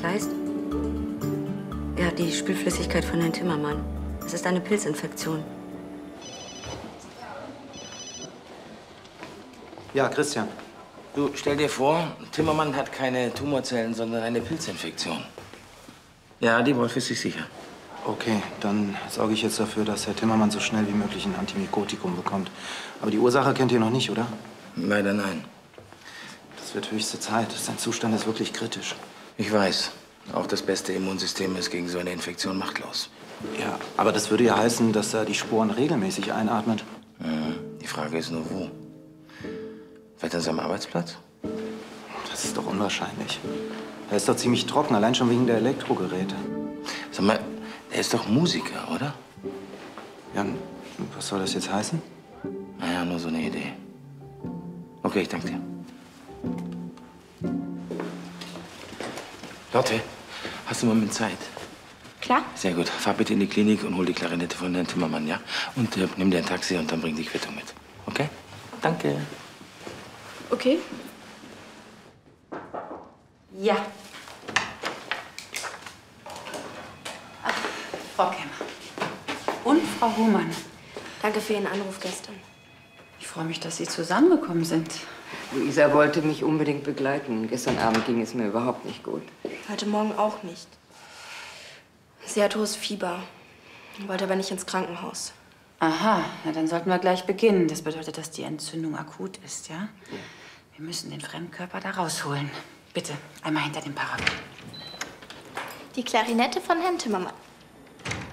Kleist? Er hat die Spülflüssigkeit von Herrn Timmermann. Es ist eine Pilzinfektion. Ja, Christian. Du, stell dir vor, Timmermann hat keine Tumorzellen, sondern eine Pilzinfektion. Ja, die Wolf ist sich sicher. Okay, dann sorge ich jetzt dafür, dass Herr Timmermann so schnell wie möglich ein Antimykotikum bekommt. Aber die Ursache kennt ihr noch nicht, oder? Leider nein. Das wird höchste Zeit. Sein Zustand ist wirklich kritisch. Ich weiß. Auch das beste Immunsystem ist gegen so eine Infektion machtlos. Ja, aber das würde ja heißen, dass er die Sporen regelmäßig einatmet. Die Frage ist nur, wo? Vielleicht an seinem Arbeitsplatz? Das ist doch unwahrscheinlich. Er ist doch ziemlich trocken, allein schon wegen der Elektrogeräte. Sag mal, er ist doch Musiker, oder? Jan, was soll das jetzt heißen? Naja, nur so eine Idee. Okay, ich danke dir. Lotte, hast du einen Moment Zeit? Klar. Sehr gut. Fahr bitte in die Klinik und hol die Klarinette von Herrn Timmermann, ja? Und nimm dir ein Taxi und dann bring die Quittung mit. Okay? Danke. Okay. Ja. Ach, Frau Kemmer. Und Frau Hohmann. Danke für Ihren Anruf gestern. Ich freue mich, dass Sie zusammengekommen sind. Luisa wollte mich unbedingt begleiten. Gestern Abend ging es mir überhaupt nicht gut. Heute Morgen auch nicht. Sie hat hohes Fieber, wollte aber nicht ins Krankenhaus. Aha, na dann sollten wir gleich beginnen. Das bedeutet, dass die Entzündung akut ist, ja? Wir müssen den Fremdkörper da rausholen. Bitte, einmal hinter dem Paragon. Die Klarinette von Herrn Timmermann.